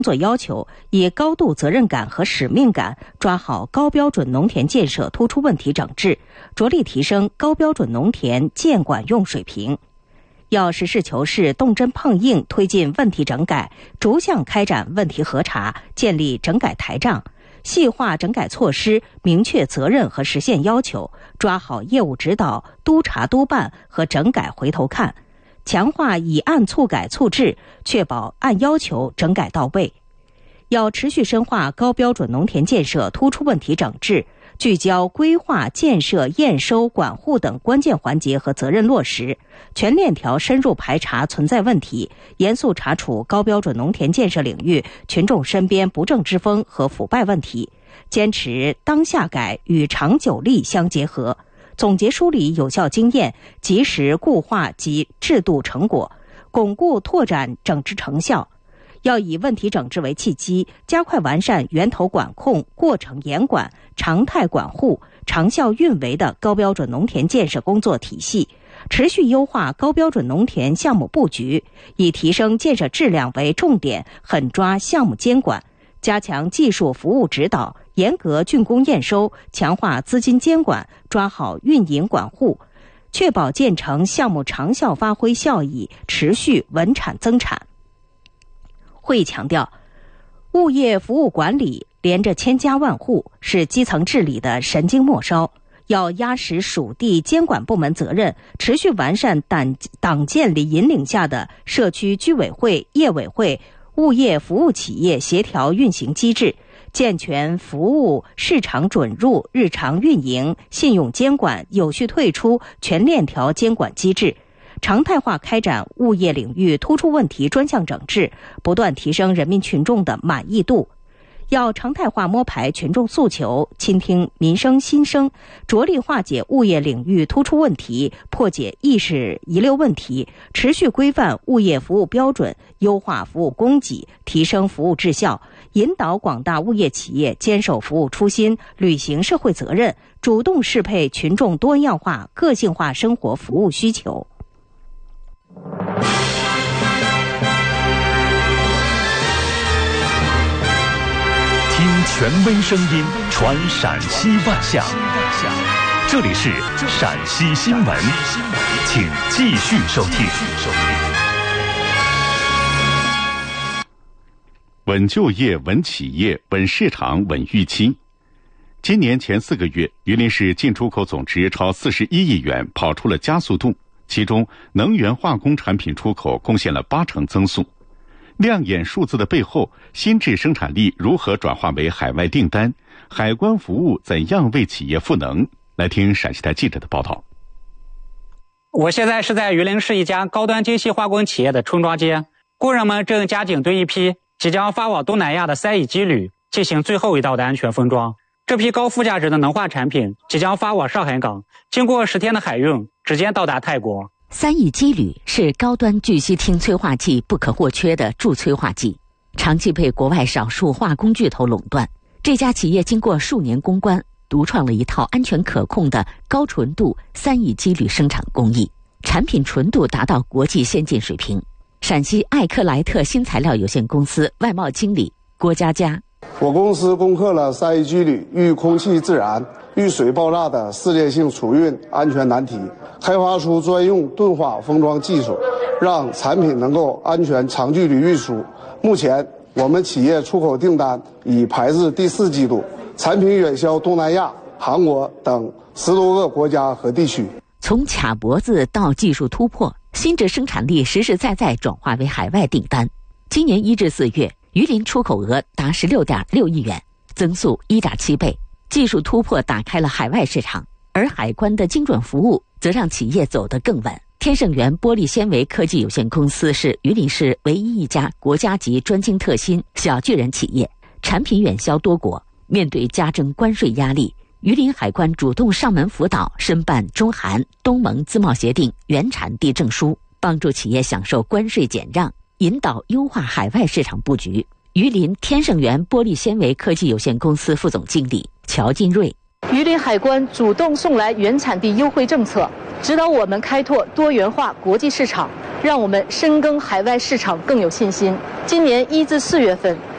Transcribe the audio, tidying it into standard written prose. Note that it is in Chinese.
作要求，以高度责任感和使命感抓好高标准农田建设突出问题整治，着力提升高标准农田建管用水平。要实事求是、动真碰硬推进问题整改，逐项开展问题核查，建立整改台账，细化整改措施，明确责任和实现要求，抓好业务指导、督查督办和整改回头看，强化以案促改促治，确保按要求整改到位。要持续深化高标准农田建设突出问题整治，聚焦规划、建设、验收、管护等关键环节和责任落实，全链条深入排查存在问题，严肃查处高标准农田建设领域群众身边不正之风和腐败问题，坚持当下改与长久力相结合，总结梳理有效经验，及时固化及制度成果，巩固拓展整治成效。要以问题整治为契机，加快完善源头管控、过程严管、常态管护、长效运维的高标准农田建设工作体系，持续优化高标准农田项目布局，以提升建设质量为重点，狠抓项目监管，加强技术服务指导，严格竣工验收，强化资金监管，抓好运营管护，确保建成项目长效发挥效益，持续稳产增产。会议强调，物业服务管理连着千家万户，是基层治理的神经末梢，要压实属地监管部门责任，持续完善党建引领下的社区居委会、业委会、物业服务企业协调运行机制，健全服务市场准入、日常运营、信用监管、有序退出全链条监管机制，常态化开展物业领域突出问题专项整治，不断提升人民群众的满意度。要常态化摸排群众诉求，倾听民生心声，着力化解物业领域突出问题，破解意识遗留问题，持续规范物业服务标准，优化服务供给，提升服务质效，引导广大物业企业坚守服务初心，履行社会责任，主动适配群众多样化、个性化生活服务需求。 听权威声音，传陕西万象。这里是陕西新闻，请继续收听。稳就业、稳企业、稳市场、稳预期。今年前4个月，榆林市进出口总值超41亿元，跑出了加速度。其中，能源化工产品出口贡献了80%增速。亮眼数字的背后，新质生产力如何转化为海外订单？海关服务怎样为企业赋能？来听陕西台记者的报道。 我现在是在榆林市一家高端精细化工企业的春庄街，工人们正加紧对一批即将发往东南亚的3乙基铝进行最后一道的安全封装。这批高附加值的能化产品即将发往上海港，经过10天的海运，直接到达泰国。 3乙基铝是高端聚烯烃催化剂不可或缺的助催化剂，长期被国外少数化工巨头垄断。这家企业经过数年攻关，独创了一套安全可控的高纯度3乙基铝生产工艺，产品纯度达到国际先进水平。陕西艾克莱特新材料有限公司外贸经理郭佳佳： 我公司攻克了3乙基铝遇空气自燃、遇水爆炸的世界性储运安全难题，开发出专用钝化封装技术，让产品能够安全长距离运输。目前我们企业出口订单已排至第4季度，产品远销东南亚、韩国等10多个国家和地区。 从卡脖子到技术突破，新质生产力实实在在转化为海外订单。今年1至4月，榆林出口额达16.6亿元，增速1.7倍，技术突破打开了海外市场，而海关的精准服务则让企业走得更稳。天盛源玻璃纤维科技有限公司是榆林市唯一一家国家级专精特新小巨人企业，产品远销多国。面对加征关税压力，榆林海关主动上门辅导，申办中韩、东盟自贸协定原产地证书，帮助企业享受关税减让，引导优化海外市场布局。榆林天盛源玻璃纤维科技有限公司副总经理乔金瑞： 榆林海关主动送来原产地优惠政策，指导我们开拓多元化国际市场，让我们深耕海外市场更有信心。今年1至4月份，